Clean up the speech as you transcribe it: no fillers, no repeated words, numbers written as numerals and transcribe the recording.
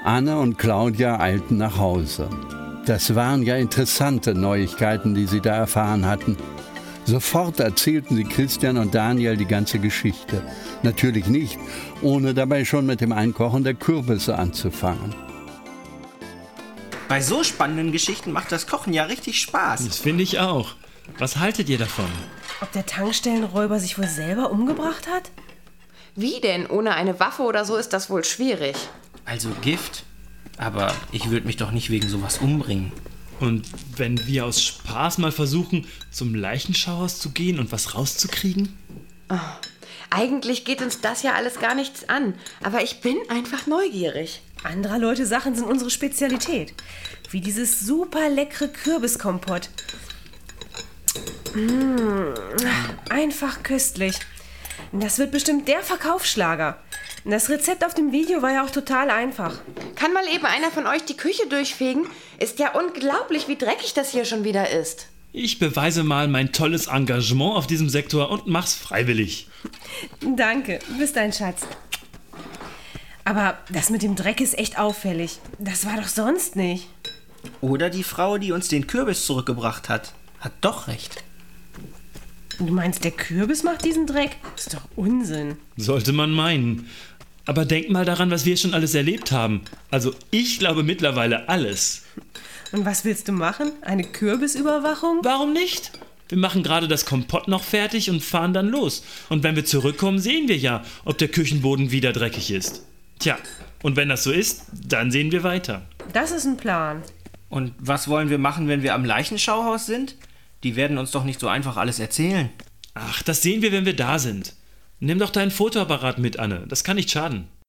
Anne und Claudia eilten nach Hause. Das waren ja interessante Neuigkeiten, die sie da erfahren hatten. Sofort erzählten sie Christian und Daniel die ganze Geschichte. Natürlich nicht, ohne dabei schon mit dem Einkochen der Kürbisse anzufangen. Bei so spannenden Geschichten macht das Kochen ja richtig Spaß. Das finde ich auch. Was haltet ihr davon? Ob der Tankstellenräuber sich wohl selber umgebracht hat? Wie denn? Ohne eine Waffe oder so ist das wohl schwierig. Also Gift? Aber ich würde mich doch nicht wegen sowas umbringen. Und wenn wir aus Spaß mal versuchen, zum Leichenschauhaus zu gehen und was rauszukriegen? Oh, eigentlich geht uns das ja alles gar nichts an. Aber ich bin einfach neugierig. Anderer Leute Sachen sind unsere Spezialität. Wie dieses super leckere Kürbiskompott. Einfach köstlich. Das wird bestimmt der Verkaufsschlager. Das Rezept auf dem Video war ja auch total einfach. Kann mal eben einer von euch die Küche durchfegen? Ist ja unglaublich, wie dreckig das hier schon wieder ist. Ich beweise mal mein tolles Engagement auf diesem Sektor und mach's freiwillig. Danke, bist ein Schatz. Aber das mit dem Dreck ist echt auffällig. Das war doch sonst nicht. Oder die Frau, die uns den Kürbis zurückgebracht hat doch recht. Du meinst, der Kürbis macht diesen Dreck? Ist doch Unsinn. Sollte man meinen. Aber denk mal daran, was wir schon alles erlebt haben. Also ich glaube mittlerweile alles. Und was willst du machen? Eine Kürbisüberwachung? Warum nicht? Wir machen gerade das Kompott noch fertig und fahren dann los. Und wenn wir zurückkommen, sehen wir ja, ob der Küchenboden wieder dreckig ist. Tja, und wenn das so ist, dann sehen wir weiter. Das ist ein Plan. Und was wollen wir machen, wenn wir am Leichenschauhaus sind? Die werden uns doch nicht so einfach alles erzählen. Ach, das sehen wir, wenn wir da sind. Nimm doch deinen Fotoapparat mit, Anne. Das kann nicht schaden.